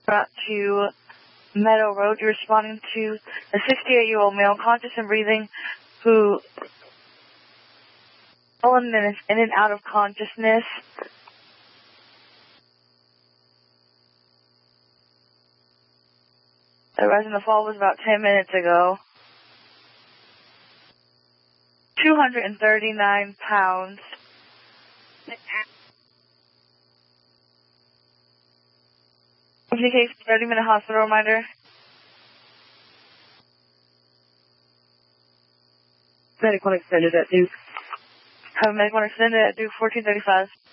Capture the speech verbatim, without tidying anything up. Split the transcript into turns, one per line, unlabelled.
Brought to Meadow Road. You're responding to a sixty-eight-year-old male, conscious and breathing, who fallen in in and out of consciousness. The rise and the fall was about ten minutes ago. two hundred thirty-nine pounds. Case thirty minute hospital reminder. Medic one extended at Duke. Have a medic one extended at Duke fourteen thirty-five.